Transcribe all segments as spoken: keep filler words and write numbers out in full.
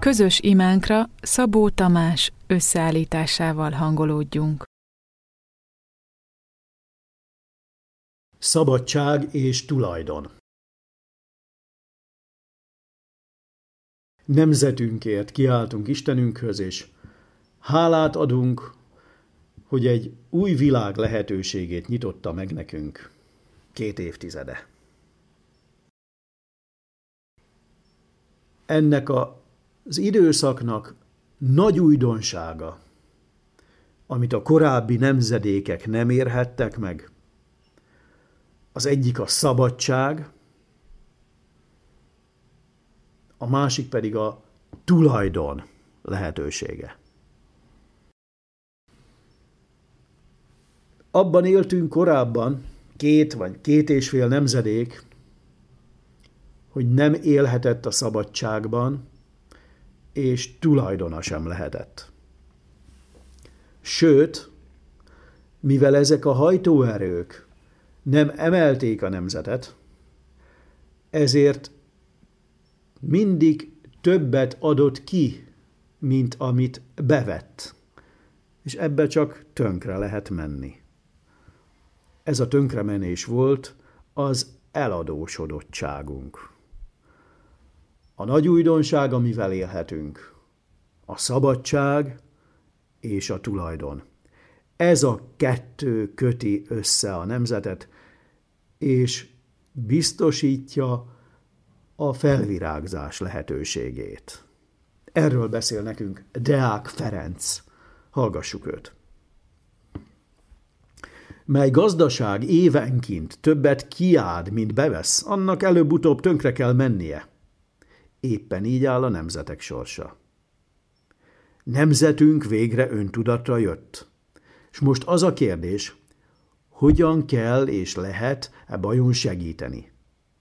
közös imánkra Szabó Tamás összeállításával hangolódjunk. Szabadság és tulajdon. Nemzetünkért kiáltunk Istenünkhöz, és hálát adunk, hogy egy új világ lehetőségét nyitotta meg nekünk két évtizede. Ennek a, az időszaknak nagy újdonsága, amit a korábbi nemzedékek nem érhettek meg, az egyik a szabadság, a másik pedig a tulajdon lehetősége. Abban éltünk korábban, két vagy két és fél nemzedék, hogy nem élhetett a szabadságban, és tulajdona sem lehetett. Sőt, mivel ezek a hajtóerők nem emelték a nemzetet, ezért mindig többet adott ki, mint amit bevett, és ebbe csak tönkre lehet menni. Ez a tönkremenés volt az eladósodottságunk. A nagy újdonság, amivel élhetünk, a szabadság és a tulajdon. Ez a kettő köti össze a nemzetet, és biztosítja a felvirágzás lehetőségét. Erről beszél nekünk Deák Ferenc. Hallgassuk őt. Mely gazdaság évenként többet kiád, mint bevesz, annak előbb-utóbb tönkre kell mennie. Éppen így áll a nemzetek sorsa. Nemzetünk végre öntudatra jött. És most az a kérdés, hogyan kell és lehet e bajon segíteni.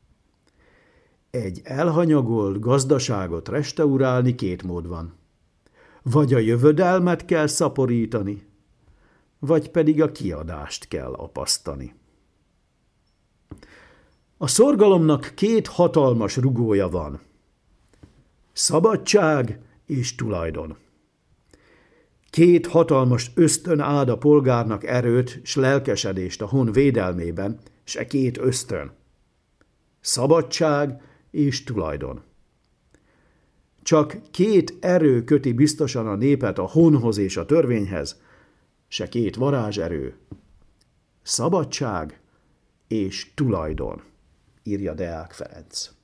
Egy elhanyagolt gazdaságot restaurálni két mód van. Vagy a jövedelmet kell szaporítani, vagy pedig a kiadást kell apasztani. A szorgalomnak két hatalmas rugója van. Szabadság és tulajdon. Két hatalmas ösztön áld a polgárnak erőt s lelkesedést a hon védelmében, s e két ösztön. Szabadság és tulajdon. Csak két erő köti biztosan a népet a honhoz és a törvényhez, se két varázserő. Szabadság és tulajdon, írja Deák Ferenc.